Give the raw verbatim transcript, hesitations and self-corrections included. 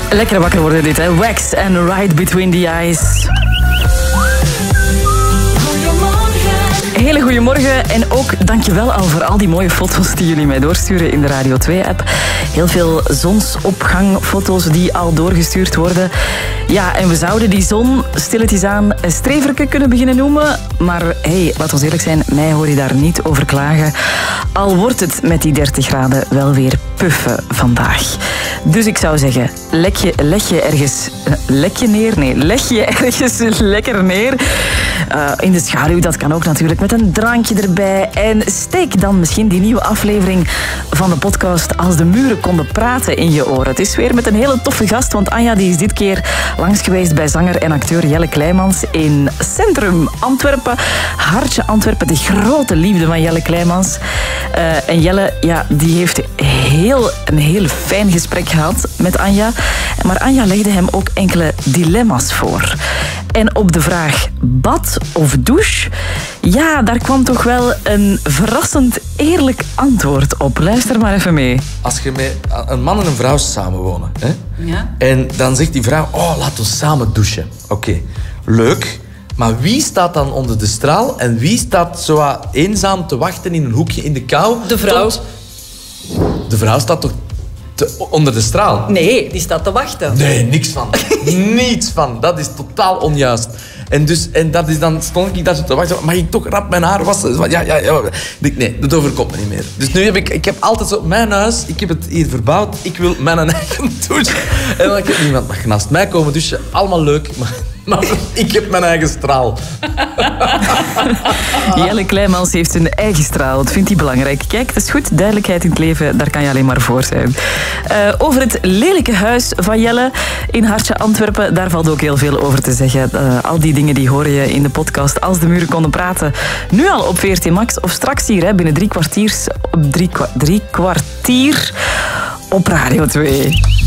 Lekker wakker worden dit, hè. Wax and Right Between the Eyes. Hele goede morgen en ook dankjewel al voor al die mooie foto's die jullie mij doorsturen in de Radio twee app. Heel veel zonsopgangfoto's die al doorgestuurd worden. Ja, en we zouden die zon stilletjes aan een streverke kunnen beginnen noemen. Maar hey, laat ons eerlijk zijn, mij hoor je daar niet over klagen. Al wordt het met die dertig graden wel weer puffen vandaag. Dus ik zou zeggen, leg je, leg je ergens... Leg je neer? Nee, leg je ergens lekker neer. Uh, in de schaduw, dat kan ook natuurlijk met een drankje erbij. En steek dan misschien die nieuwe aflevering van de podcast Als de muren konden praten in je oren. Het is weer met een hele toffe gast, want Anja die is dit keer langs geweest bij zanger en acteur Jelle Kleijmans in Centrum Antwerpen. Hartje Antwerpen, de grote liefde van Jelle Kleijmans. Uh, en Jelle, ja, die heeft heel, een heel fijn gesprek gehad met Anja. Maar Anja legde hem ook enkele dilemma's voor. En op de vraag bad of douche, ja, daar kwam toch wel een verrassend eerlijk antwoord op. Luister maar even mee. Als je met een man en een vrouw samenwonen, hè? Ja. En dan zegt die vrouw, oh, laat ons samen douchen. Oké, okay. Leuk. Maar wie staat dan onder de straal en wie staat zo wat eenzaam te wachten in een hoekje in de kou? De vrouw. Tot... De vrouw staat toch te... onder de straal? Nee, die staat te wachten. Nee, niks van. Niets van. Dat is totaal onjuist. En, dus, en dat is dan stond ik daar zo te wachten. Mag ik toch rap mijn haar wassen? Ja, ja, ja. Nee, dat overkomt me niet meer. Dus nu heb ik... Ik heb altijd zo... Mijn huis, ik heb het hier verbouwd. Ik wil mijn eigen douche. En dan heb niemand mag naast mij komen douchen. Allemaal leuk, maar... Maar ik heb mijn eigen straal. Jelle Kleijmans heeft zijn eigen straal. Dat vindt hij belangrijk. Kijk, dat is goed. Duidelijkheid in het leven, daar kan je alleen maar voor zijn. Uh, over het lelijke huis van Jelle in Hartje Antwerpen, daar valt ook heel veel over te zeggen. Uh, al die dingen die hoor je in de podcast Als de muren konden praten. Nu al op V R T Max of straks hier hè, binnen drie kwartiers, drie, drie kwartier op Radio twee.